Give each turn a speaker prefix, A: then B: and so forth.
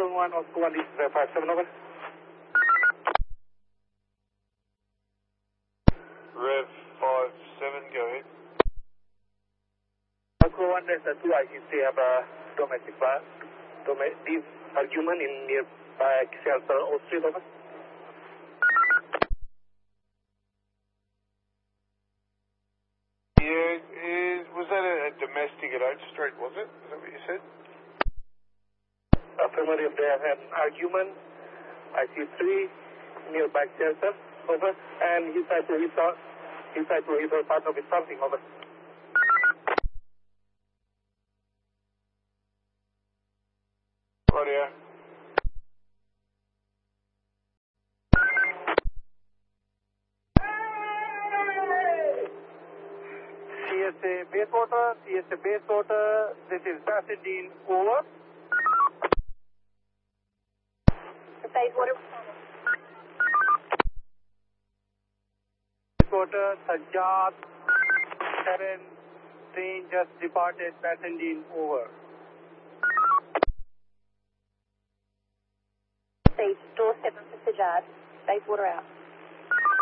A: 711 Oscar 1 is 57, over.
B: Rev 57, go ahead.
A: Oscar 1, there's 2 ICC have a domestic argument in nearby Shelter O Street, over.
B: Yeah, was that a domestic at Oak Street, was it? Is that what you said?
A: Affirmative, they have an argument, IC3, nearby Shelter, over, and he tried to hit part of his something, over.
B: Rightio.
A: CSA Bayswater, this is Pasadena, over.
C: Bayswater.
A: Bayswater, Sajjad, 7, train just departed, Pasadena, over.
C: Stage door 7 for Sajjad. Bayswater out.